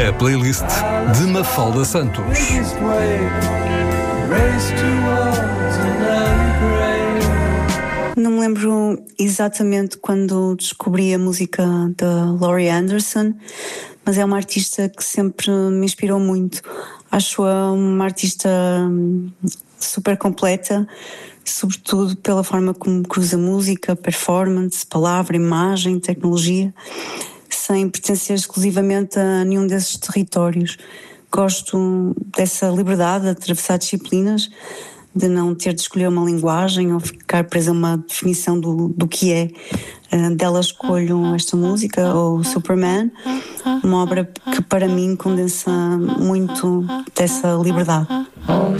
A playlist de Mafalda Santos. Não me lembro exatamente quando descobri a música da Laurie Anderson, mas é uma artista que sempre me inspirou muito. Acho-a uma artista super completa, sobretudo pela forma como cruza música, performance, palavra, imagem, tecnologia, sem pertencer exclusivamente a nenhum desses territórios. Gosto dessa liberdade de atravessar disciplinas, de não ter de escolher uma linguagem ou ficar presa a uma definição do que é. Dela escolho esta música, ou Superman, uma obra que para mim condensa muito dessa liberdade. Oh,